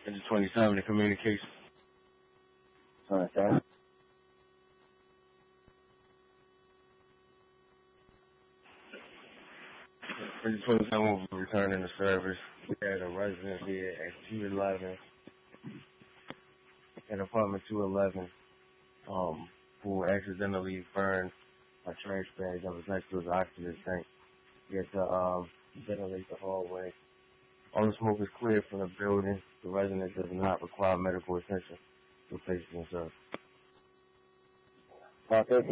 Engine 27 in communication. 27. Engine 27 will be returning to service. We had a resident here at 211, in apartment 211, who accidentally burned a trash bag that was next to his oxygen tank. He had to ventilate the hallway. All the smoke is cleared from the building. The resident does not require medical attention. The patient is